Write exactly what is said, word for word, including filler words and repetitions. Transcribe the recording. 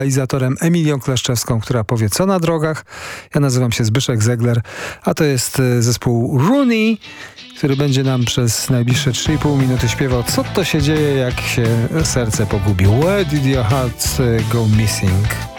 realizatorem Emilią Kleszczewską, która powie co na drogach. Ja nazywam się Zbyszek Zegler, a to jest zespół Rooney, który będzie nam przez najbliższe trzy i pół minuty śpiewał, co to się dzieje, jak się serce pogubi. Where did your heart go missing?